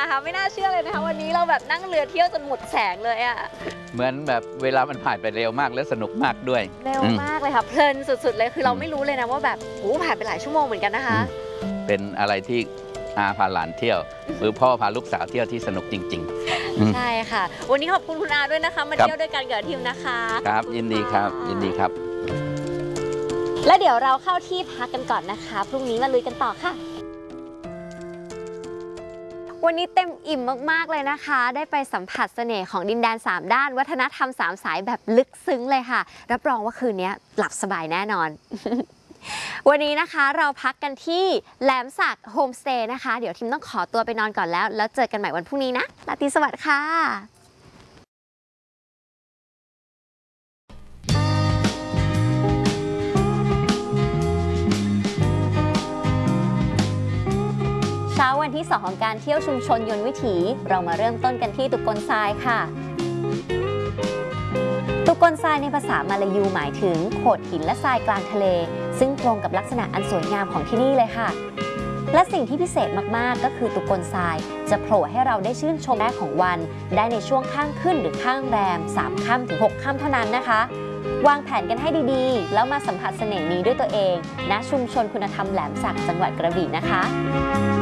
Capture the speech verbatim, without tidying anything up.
คะไม่น่าเชื่อเลยนะคะวันนี้เราแบบนั่งเรือเที่ยวจนหมดแสงเลยอะเหมือนแบบเวลามันผ่านไปเร็วมากและสนุกมากด้วยเร็วมากเลยค่ะเพลินสุดๆเลยคือเราไม่รู้เลยนะว่าแบบโอ้ผ่านไปหลายชั่วโมงเหมือนกันนะคะเป็นอะไรที่อาพาหลานเที่ยวหรือพ่อพาลูกสาวเที่ยวที่สนุกจริงๆใช่ค่ะวันนี้ขอบคุณคุณอาด้วยนะคะมาเที่ยวด้วยกันกับทีมนะคะครับยินดีครับยินดีครับแล้วเดี๋ยวเราเข้าที่พักกันก่อนนะคะพรุ่งนี้มาลุยกันต่อค่ะวันนี้เต็มอิ่มมากๆเลยนะคะได้ไปสัมผัสเสน่ห์ของดินแดนสามด้านวัฒนธรรมสามสายแบบลึกซึ้งเลยค่ะรับรองว่าคืนนี้หลับสบายแน่นอน วันนี้นะคะเราพักกันที่แหลมสักโฮมสเตย์นะคะเดี๋ยวทีมต้องขอตัวไปนอนก่อนแล้วแล้วเจอกันใหม่วันพรุ่งนี้นะราตรีสวัสดิ์ค่ะเช้าวันที่สองของการเที่ยวชุมชนยนต์วิถีเรามาเริ่มต้นกันที่ตุกกลทรายค่ะตุกกลทรายในภาษามาลายูหมายถึงโขดหินและทรายกลางทะเลซึ่งตรงกับลักษณะอันสวยงามของที่นี่เลยค่ะและสิ่งที่พิเศษมากๆก็คือตุกกลทรายจะโผล่ให้เราได้ชื่นชมแรกของวันได้ในช่วงข้างขึ้นหรือข้างแรมสามค่ำถึงหกค่ำเท่านั้นนะคะวางแผนกันให้ดีๆแล้วมาสัมผัสเสน่ห์นี้ด้วยตัวเองณชุมชนคุณธรรมแหลมสักจังหวัดกระบี่นะคะ